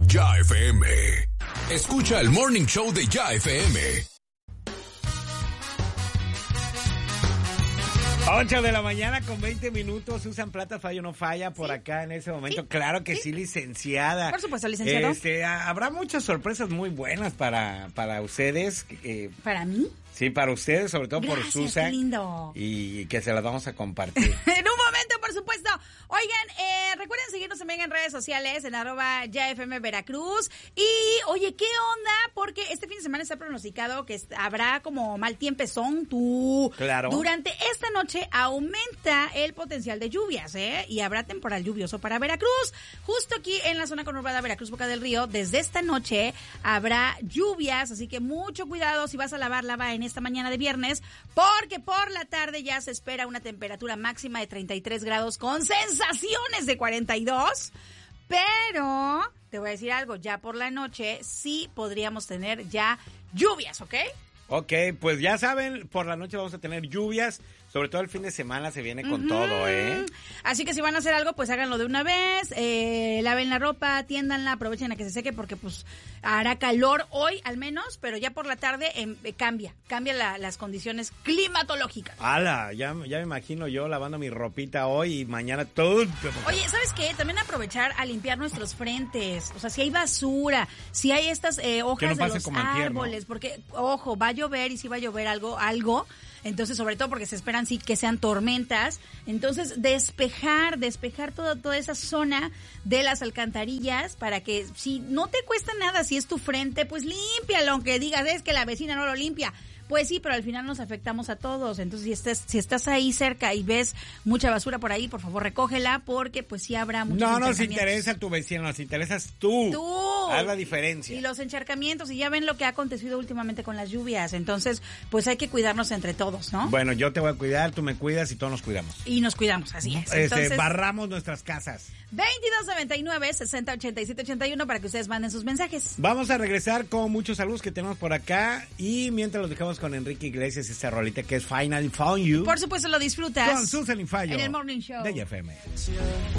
Ya FM. Escucha el Morning Show de Ya FM. 8 de la mañana con 20 minutos. Susan Plata, fallo no falla por acá en ese momento. Claro que sí, licenciada. Por supuesto, licenciado. Habrá muchas sorpresas muy buenas para ustedes. ¿Para mí? Sí, para ustedes, sobre todo Gracias, por Susan. qué lindo. Y que se las vamos a compartir. En un momento, por supuesto. Oigan, recuerden seguirnos también en redes sociales, en @YaFM Veracruz. Y, oye, ¿qué onda? Porque este fin de semana está pronosticado que habrá como mal tiempezón. Claro. Durante esta noche aumenta el potencial de lluvias, y habrá temporal lluvioso para Veracruz. Justo aquí en la zona conurbada Veracruz, Boca del Río, desde esta noche habrá lluvias, así que mucho cuidado si vas a lava en esta mañana de viernes, porque por la tarde ya se espera una temperatura máxima de 33 grados con sensaciones de 42, pero te voy a decir algo, ya por la noche sí podríamos tener ya lluvias, ¿ok? Ok, pues ya saben, por la noche vamos a tener lluvias, sobre todo el fin de semana se viene con todo, ¿eh? Así que si van a hacer algo, pues háganlo de una vez, laven la ropa, tiéndanla, aprovechen a que se seque porque pues hará calor hoy al menos, pero ya por la tarde cambia las condiciones climatológicas. ¡Hala! Ya me imagino yo lavando mi ropita hoy y mañana todo. Oye, ¿sabes qué? También aprovechar a limpiar nuestros frentes, o sea, si hay basura, si hay estas hojas de los árboles, porque, ojo, va a llover y si va a llover algo, entonces sobre todo porque se esperan sí que sean tormentas, entonces despejar toda esa zona de las alcantarillas para que si no te cuesta nada, si es tu frente, pues límpialo, aunque digas es que la vecina no lo limpia. Pues sí, pero al final nos afectamos a todos. Entonces, si estás ahí cerca y ves mucha basura por ahí, por favor, recógela, porque pues sí habrá muchos No nos interesa tu vecino, nos interesas tú. Haz la diferencia. Y los encharcamientos, y ya ven lo que ha acontecido últimamente con las lluvias. Entonces, pues hay que cuidarnos entre todos, ¿no? Bueno, yo te voy a cuidar, tú me cuidas y todos nos cuidamos. Y nos cuidamos, así es. Entonces, barramos nuestras casas. 2299-608781 para que ustedes manden sus mensajes. Vamos a regresar con muchos saludos que tenemos por acá y mientras los dejamos con Enrique Iglesias, esta rolita que es Finally Found You. Por supuesto lo disfrutas. Con Susan y Fallo. En el Morning Show de Ya FM.